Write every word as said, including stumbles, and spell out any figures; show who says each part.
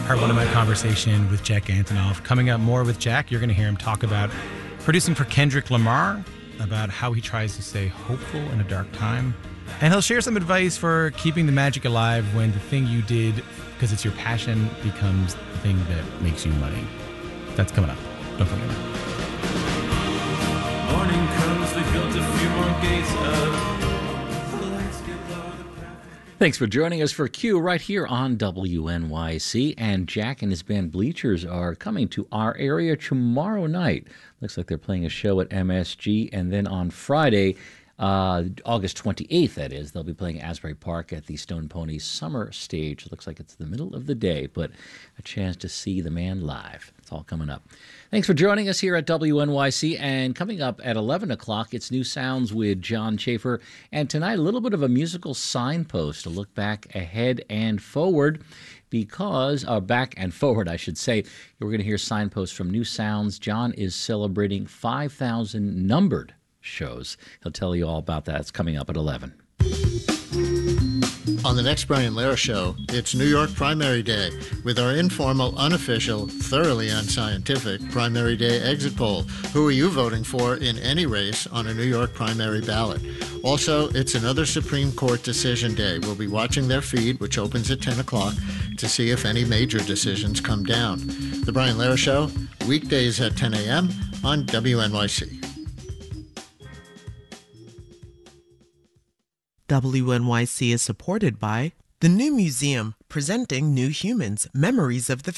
Speaker 1: part one of my conversation with Jack Antonoff. Coming up more with Jack, you're going to hear him talk about producing for Kendrick Lamar, about how he tries to stay hopeful in a dark time. And he'll share some advice for keeping the magic alive when the thing you did because it's your passion becomes the thing that makes you money. That's coming up. Don't forget it.
Speaker 2: Morning comes, we built a few more gates up.
Speaker 3: Thanks for joining us for Q right here on W N Y C. And Jack and his band Bleachers are coming to our area tomorrow night. Looks like they're playing a show at M S G. And then on Friday, uh, August twenty-eighth, that is, they'll be playing Asbury Park at the Stone Pony Summer Stage. It looks like it's the middle of the day, but a chance to see the man live. It's all coming up. Thanks for joining us here at W N Y C. And coming up at eleven o'clock, it's New Sounds with John Schaefer. And tonight, a little bit of a musical signpost to look back, ahead, and forward. Because, uh, back and forward, I should say, we're going to hear signposts from New Sounds. John is celebrating five thousand numbered shows. He'll tell you all about that. It's coming up at eleven.
Speaker 4: On the next Brian Lehrer Show, it's New York Primary Day with our informal, unofficial, thoroughly unscientific Primary Day exit poll. Who are you voting for in any race on a New York primary ballot? Also, it's another Supreme Court decision day. We'll be watching their feed, which opens at ten o'clock, to see if any major decisions come down. The Brian Lehrer Show, weekdays at ten a.m. on W N Y C.
Speaker 5: W N Y C is supported by the New Museum, presenting New Humans, Memories of the